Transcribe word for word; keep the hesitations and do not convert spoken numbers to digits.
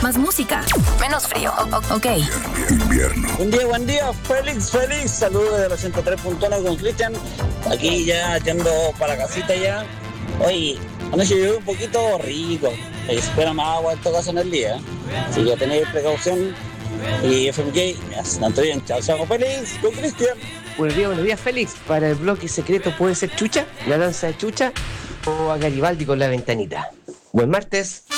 más música, menos frío. O- o- ok. Invierno. Buen día, buen día, Félix, Félix. Saludos de los ciento tres punto uno con Cristian. Aquí ya yendo para casita ya. Oye, anoche llovió un poquito rico. Se espera más agua en todo caso en el día. Así que tenéis precaución. Y F M K, tanto bien. Chao, chao, Félix, con Cristian. Buenos días, buenos días, Félix. Para el bloque secreto puede ser Chucha, la danza de Chucha, o a Garibaldi con la ventanita. Buen martes.